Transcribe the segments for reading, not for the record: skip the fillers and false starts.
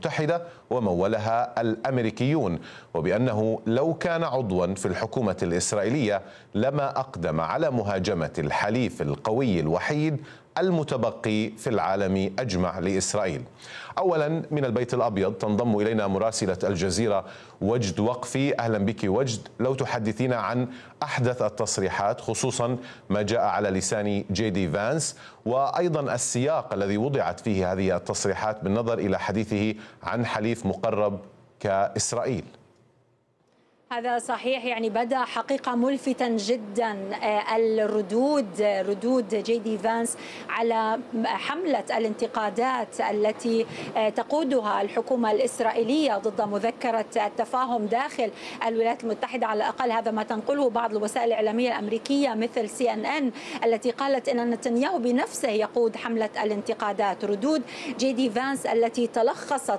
المتحدة ومولها الأمريكيون، وبأنه لو كان عضوا في الحكومة الإسرائيلية لما أقدم على مهاجمة الحليف القوي الوحيد المتبقي في العالم أجمع لإسرائيل. أولا من البيت الأبيض تنضم إلينا مراسلة الجزيرة وجد وقفي. أهلا بك وجد، لو تحدثينا عن أحدث التصريحات خصوصا ما جاء على لسان جي دي فانس، وأيضا السياق الذي وضعت فيه هذه التصريحات بالنظر إلى حديثه عن حليف مقرب كإسرائيل. هذا صحيح، يعني بدأ حقيقة ملفتا جدا ردود جي دي فانس على حملة الانتقادات التي تقودها الحكومة الإسرائيلية ضد مذكرة التفاهم داخل الولايات المتحدة. على الأقل هذا ما تنقله بعض الوسائل الإعلامية الأمريكية مثل CNN التي قالت أن نتنياهو بنفسه يقود حملة الانتقادات. ردود جي دي فانس التي تلخصت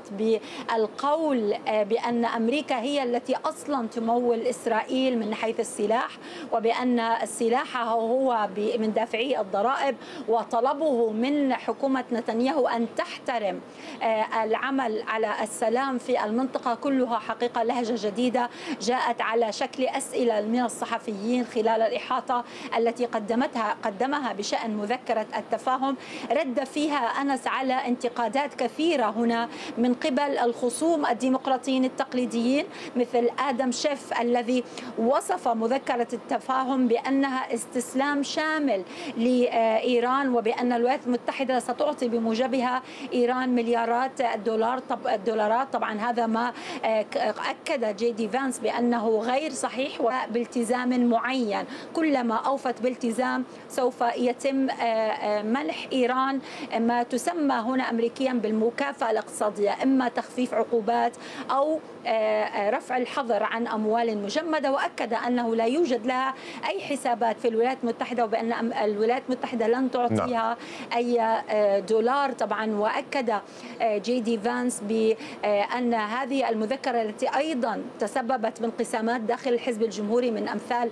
بالقول بأن أمريكا هي التي أصلا تمول إسرائيل من حيث السلاح، وبأن السلاح هو من دافعي الضرائب، وطلبه من حكومة نتنياهو أن تحترم العمل على السلام في المنطقة كلها. حقيقة لهجة جديدة جاءت على شكل أسئلة من الصحفيين خلال الإحاطة التي قدمها بشأن مذكرة التفاهم. رد فيها أنس على انتقادات كثيرة هنا من قبل الخصوم الديمقراطيين التقليديين مثل آدم شيف الذي وصف مذكرة التفاهم بأنها استسلام شامل لإيران، وبأن الولايات المتحدة ستعطي بموجبها إيران مليارات الدولارات. طبعا هذا ما أكد جي دي فانس بأنه غير صحيح وبالتزام معين. كلما أوفت بالتزام سوف يتم منح إيران ما تسمى هنا أمريكيا بالمكافأة الاقتصادية، إما تخفيف عقوبات أو رفع الحظر عن أموال مجمدة. وأكد أنه لا يوجد لها أي حسابات في الولايات المتحدة، وبأن الولايات المتحدة لن تعطيها أي دولار. طبعا وأكد جي دي فانس بأن هذه المذكرة التي أيضا تسببت بانقسامات داخل الحزب الجمهوري من أمثال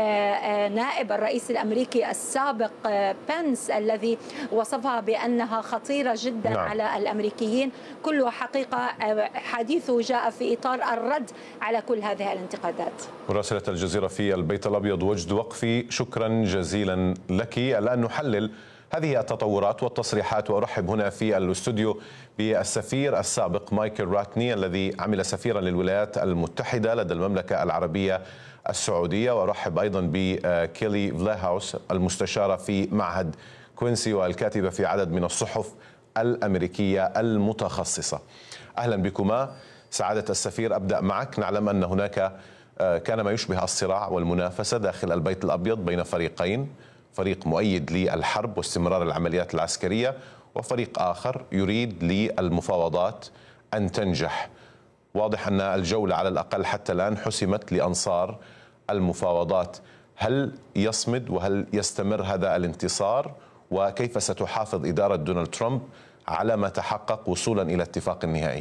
نائب الرئيس الأمريكي السابق بنس الذي وصفها بأنها خطيرة جدا على الأمريكيين، كلها حقيقة حديثه جاء في إطار الرد على كل هذه الانتقادات. مراسلة الجزيرة في البيت الأبيض وجد وقفي، شكرا جزيلا لك. الآن نحلل هذه التطورات والتصريحات، وأرحب هنا في الاستوديو بالسفير السابق مايكل راتني الذي عمل سفيرا للولايات المتحدة لدى المملكة العربية السعودية، وأرحب أيضا بكيلي فلاهاوس المستشارة في معهد كوينسي والكاتبة في عدد من الصحف الأمريكية المتخصصة. أهلا بكما. سعادة السفير، أبدأ معك. نعلم أن هناك كان ما يشبه الصراع والمنافسة داخل البيت الأبيض بين فريقين، فريق مؤيد للحرب واستمرار العمليات العسكرية، وفريق آخر يريد للمفاوضات أن تنجح. واضح أن الجولة على الأقل حتى الآن حسمت لأنصار المفاوضات. هل يصمد وهل يستمر هذا الانتصار؟ وكيف ستحافظ إدارة دونالد ترامب على ما تحقق وصولا إلى اتفاق نهائي؟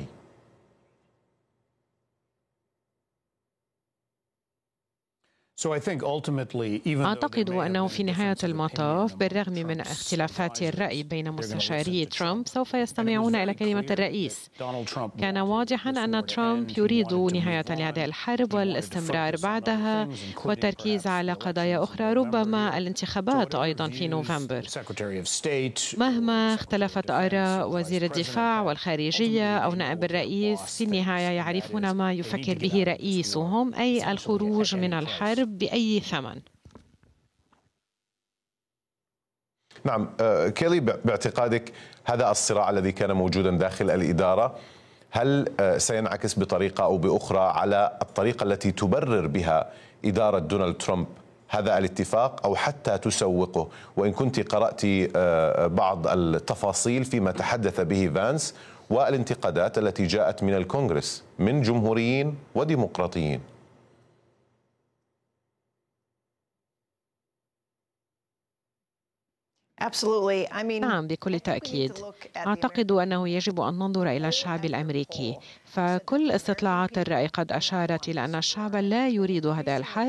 أعتقد أنه في نهاية المطاف بالرغم من اختلافات الرأي بين مستشاري ترامب سوف يستمعون إلى كلمة الرئيس. كان واضحا أن ترامب يريد نهاية لهذه الحرب والاستمرار بعدها والتركيز على قضايا أخرى، ربما الانتخابات أيضا في نوفمبر. مهما اختلفت آراء وزير الدفاع والخارجية أو نائب الرئيس، في النهاية يعرفون ما يفكر به رئيسهم، أي الخروج من الحرب بأي ثمن. نعم كيلي، باعتقادك هذا الصراع الذي كان موجودا داخل الإدارة هل سينعكس بطريقة أو بأخرى على الطريقة التي تبرر بها إدارة دونالد ترامب هذا الاتفاق أو حتى تسوقه؟ وإن كنت قرأت بعض التفاصيل فيما تحدث به فانس والانتقادات التي جاءت من الكونغرس من جمهوريين وديمقراطيين. نعم بكل تأكيد. أعتقد أنه يجب أن ننظر إلى الشعب الأمريكي، فكل استطلاعات الرأي قد أشارت إلى أن الشعب لا يريد هذا الحرب